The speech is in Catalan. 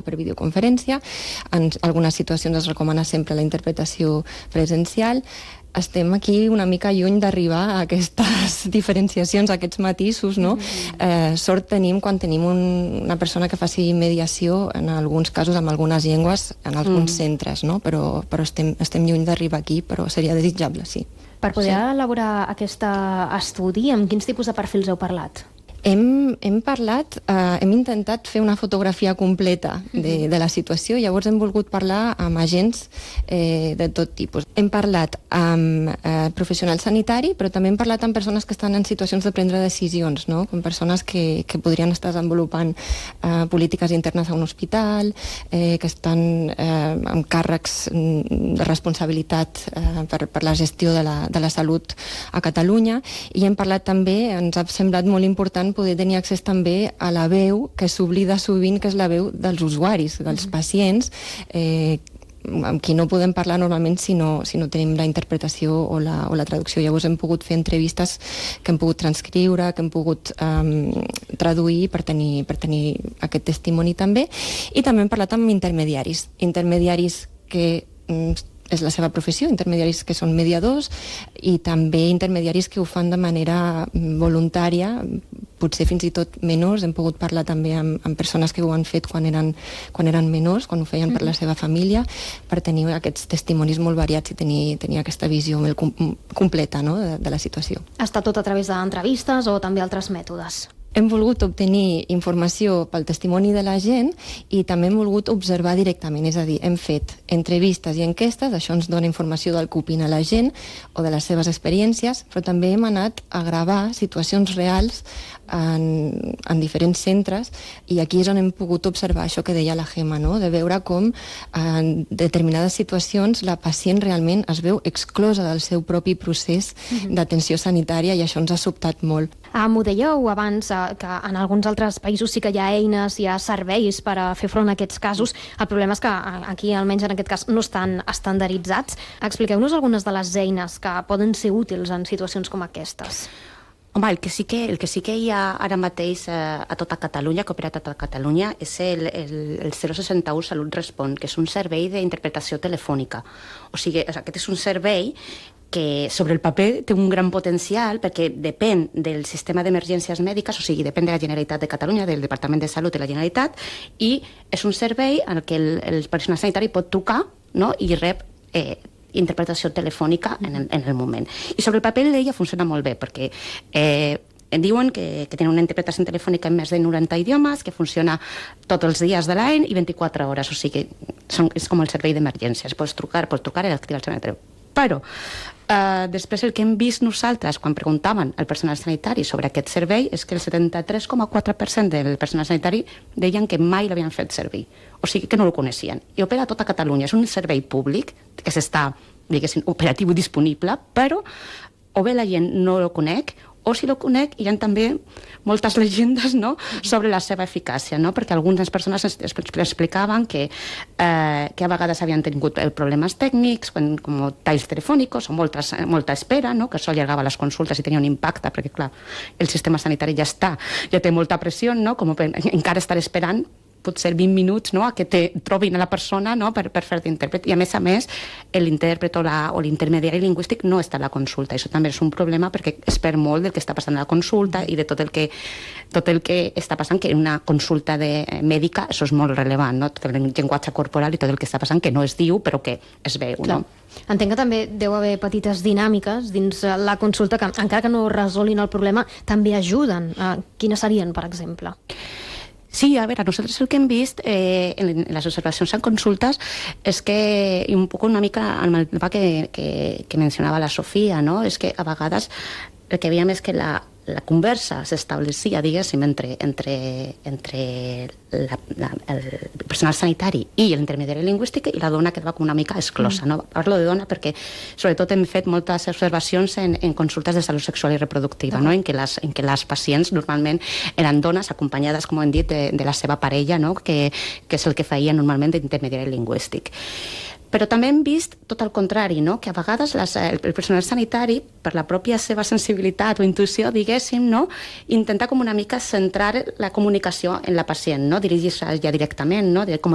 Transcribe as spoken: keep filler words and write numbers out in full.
per videoconferència. En algunes situacions es recomana sempre la interpretació presencial. Estem aquí una mica lluny d'arribar a aquestes diferenciacions, a aquests matisos, no? Mm-hmm. Eh, sort tenim quan tenim un, una persona que faci mediació, en alguns casos amb algunes llengües, en alguns mm. centres, no? Però, però estem, estem lluny d'arribar aquí, però seria desitjable, sí. Per poder sí. elaborar aquest estudi, amb quins tipus de perfils heu parlat? Hem, hem parlat, eh, hem intentat fer una fotografia completa de, de la situació, llavors hem volgut parlar amb agents eh, de tot tipus. Hem parlat amb eh, professionals sanitari, però també hem parlat amb persones que estan en situacions de prendre decisions, no? Com persones que, que podrien estar desenvolupant eh, polítiques internes a un hospital, eh, que estan eh, amb càrrecs de responsabilitat eh, per, per la gestió de la, de la salut a Catalunya, i hem parlat també, ens ha semblat molt important poder tenir accés també a la veu que s'oblida sovint, que és la veu dels usuaris, dels pacients, eh, amb qui no podem parlar normalment si no, si no tenim la interpretació o la, o la traducció. Llavors hem pogut fer entrevistes que hem pogut transcriure, que hem pogut um, traduir per tenir, per tenir aquest testimoni també, i també hem parlat amb intermediaris, intermediaris que um, és la seva professió, intermediaris que són mediadors, i també intermediaris que ho fan de manera voluntària, potser fins i tot menors. Hem pogut parlar també amb, amb persones que ho han fet quan eren, quan eren menors, quan ho feien per la seva família, per tenir aquests testimonis molt variats i tenir, tenir aquesta visió molt com, completa, no?, de, de la situació. Està tot a través d'entrevistes o també altres mètodes? Hem volgut obtenir informació pel testimoni de la gent i també hem volgut observar directament, és a dir, hem fet entrevistes i enquestes, això ens dona informació del que opina la gent o de les seves experiències, però també hem anat a gravar situacions reals en, en diferents centres, i aquí és on hem pogut observar això que deia la Gemma, no?, de veure com en determinades situacions la pacient realment es veu exclosa del seu propi procés mm-hmm. d'atenció sanitària, i això ens ha sobtat molt. Ah, m'ho dèieu abans, eh, que en alguns altres països sí que hi ha eines, hi ha serveis per a fer front a aquests casos. El problema és que aquí, almenys en aquest cas, no estan estandarditzats. Expliqueu-nos algunes de les eines que poden ser útils en situacions com aquestes. Home, el que sí que, el que, sí que hi ha ara mateix eh, a tota Catalunya, que opera a tota Catalunya, és el, el, el zero seixanta u Salut Respon, que és un servei d'interpretació telefònica. O sigui, aquest és un servei que sobre el paper té un gran potencial, perquè depèn del sistema d'emergències mèdiques, o sigui, depèn de la Generalitat de Catalunya, del Departament de Salut de la Generalitat, i és un servei en què el, el personal sanitari pot trucar, no?, i rep eh, interpretació telefònica en el, en el moment. I sobre el paper d'ella funciona molt bé, perquè eh, em diuen que, que tenen una interpretació telefònica en més de noranta idiomes, que funciona tots els dies de l'any i vint-i-quatre hores, o sigui, són, és com el servei d'emergències. Pots trucar, pots trucar i activar el servei. Però eh, després el que hem vist nosaltres quan preguntaven al personal sanitari sobre aquest servei és que el setanta-tres coma quatre per cent del personal sanitari deien que mai l'havien fet servir, o sigui que no el coneixien. I opera a tota Catalunya, és un servei públic que s'està, diguéssim, operatiu i disponible, però o bé la gent no el conec, o si lo conec, hi ha també moltes llegendes, no?, sobre la seva eficàcia, no?, perquè algunes persones explicaven que, eh, que a vegades havien tingut problemes tècnics, quan, com talls telefònics o moltes, molta espera, no?, que això allargava les consultes i tenia un impacte, perquè, clar, el sistema sanitari ja està, ja té molta pressió, no?, com per, encara estar esperant potser vint minuts, no?, a que te trobin a la persona, no?, per, per fer d'intèrpret. I a més a més, l'intèrpret o, la, o l'intermediari lingüístic no està a la consulta. Això també és un problema perquè es perd molt del que està passant a la consulta i de tot el que, tot el que està passant, que en una consulta de, mèdica això és molt rellevant, no?, tot el llenguatge corporal i tot el que està passant que no es diu però que es veu. Clar. No? Entenc que també deu haver petites dinàmiques dins la consulta que, encara que no resolguin el problema, també ajuden. Quines serien, per exemple? Sí, a veure, nosaltres el que hem vist eh, en les observacions en consultes és que, i un poc una mica el mapa que, que, que mencionava la Sofia, no?, és que a vegades el que veiem és que la, la conversa s'establia, diguéssim, entre, entre, entre la, la, el personal sanitari i l'intermediari lingüístic, i la dona quedava com una mica exclosa. Mm. No? Parlo de dona perquè, sobretot, hem fet moltes observacions en, en consultes de salut sexual i reproductiva, no? en, què les, en què les pacients normalment eren dones acompanyades, com hem dit, de, de la seva parella, no? que, que és el que feia normalment d'intermediari lingüístic. Però també hem vist tot el contrari, no? Que a vegades les, el personal sanitari, per la pròpia seva sensibilitat o intuïció, diguéssim, no? Intenta com una mica centrar la comunicació en la pacient, no? Dirigir-se ja directament, no? De com